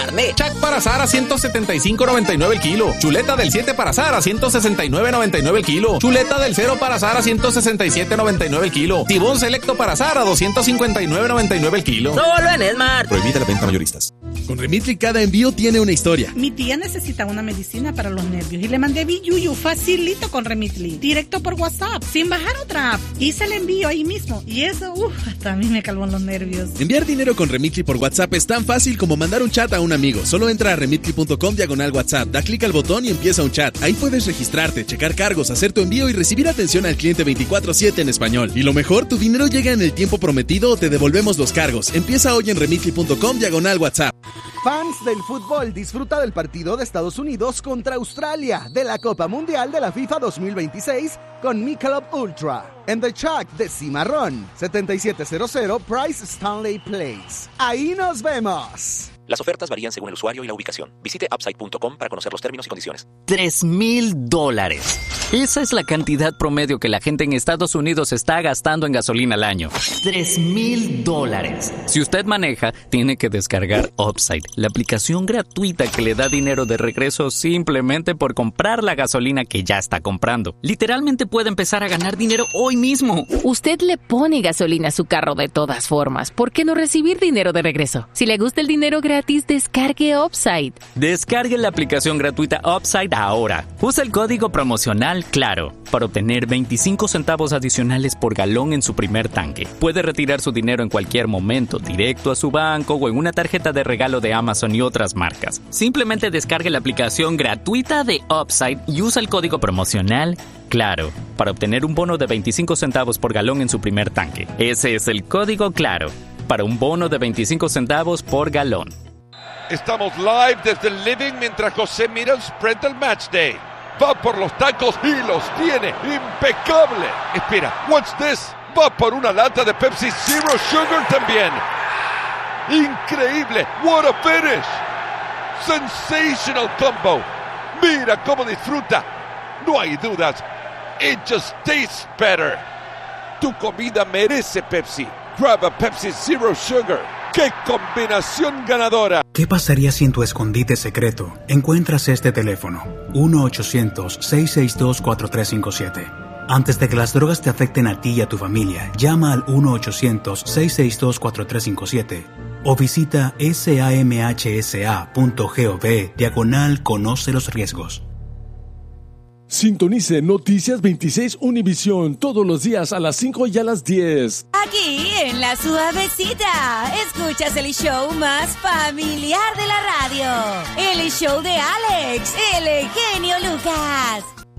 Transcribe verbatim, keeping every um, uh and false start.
Chac para azar a ciento setenta y cinco noventa y nueve el kilo. Chuleta del siete para azar a ciento sesenta y nueve noventa y nueve el kilo. Chuleta del cero para azar a ciento sesenta y siete noventa y nueve el kilo. Tibón selecto para azar a doscientos cincuenta y nueve noventa y nueve el kilo. Solo en Smart. Prohibida la venta mayoristas. Con Remitly cada envío tiene una historia. Mi tía necesita una medicina para los nervios y le mandé Biyuyu facilito con Remitly. Directo por WhatsApp, sin bajar otra app. Hice el envío ahí mismo y eso, uff, hasta a mí me calmó los nervios. Enviar dinero con Remitly por WhatsApp es tan fácil como mandar un chat a un amigo. Solo entra a remitly punto com diagonal WhatsApp, da clic al botón y empieza un chat. Ahí puedes registrarte, checar cargos, hacer tu envío y recibir atención al cliente veinticuatro siete en español. Y lo mejor, tu dinero llega en el tiempo prometido o te devolvemos los cargos. Empieza hoy en remitly punto com diagonal WhatsApp. Fans del fútbol, disfruta del partido de Estados Unidos contra Australia de la Copa Mundial de la FIFA dos mil veintiséis con Michelob Ultra en The Chuck de Cimarrón, setenta y siete cero cero Price Stanley Place. Ahí nos vemos. Las ofertas varían según el usuario y la ubicación. Visite upside punto com para conocer los términos y condiciones. Tres mil dólares. Esa es la cantidad promedio que la gente en Estados Unidos está gastando en gasolina al año. Tres mil dólares. Si usted maneja, tiene que descargar Upside, la aplicación gratuita que le da dinero de regreso simplemente por comprar la gasolina que ya está comprando. Literalmente puede empezar a ganar dinero hoy mismo. Usted le pone gasolina a su carro de todas formas. ¿Por qué no recibir dinero de regreso? Si le gusta el dinero gratis, descargue Upside. Descargue la aplicación gratuita Upside ahora. Usa el código promocional CLARO para obtener veinticinco centavos adicionales por galón en su primer tanque. Puede retirar su dinero en cualquier momento, directo a su banco o en una tarjeta de regalo de Amazon y otras marcas. Simplemente descargue la aplicación gratuita de Upside y usa el código promocional CLARO para obtener un bono de veinticinco centavos por galón en su primer tanque. Ese es el código CLARO para un bono de veinticinco centavos por galón. Estamos live desde el living mientras José mira el spread del match day. Va por los tacos y los tiene. ¡Impecable! Espera, what's this? Va por una lata de Pepsi Zero Sugar también. ¡Increíble! What a finish! Sensational combo. Mira cómo disfruta. No hay dudas. It just tastes better. Tu comida merece Pepsi. Grab a Pepsi Zero Sugar. ¡Qué combinación ganadora! ¿Qué pasaría si en tu escondite secreto encuentras este teléfono? uno ochocientos, seiscientos sesenta y dos, cuatro tres cinco siete. Antes de que las drogas te afecten a ti y a tu familia, llama al uno ochocientos, seiscientos sesenta y dos, cuatro tres cinco siete o visita samhsa punto gov diagonal conoce los riesgos. Sintonice Noticias veintiséis Univisión todos los días a las cinco y a las diez. Aquí en La Suavecita, escuchas el show más familiar de la radio. El show de Alex, el genio Lucas.